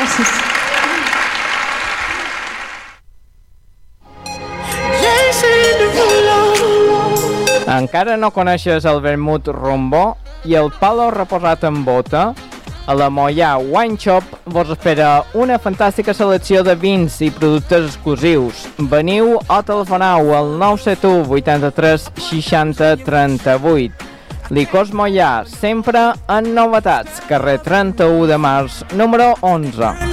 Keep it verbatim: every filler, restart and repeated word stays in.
Gràcies. Encara no coneixes el vermut rombó i el palo reposat en bota? A la Moià Wine Shop vos espera una fantàstica selecció de vins i productes exclusius. Veniu o telefoneu al nou set u vuitanta-tres seixanta trenta-vuit. Licors Moià, sempre en novetats. Carrer trenta-u de març, número onze.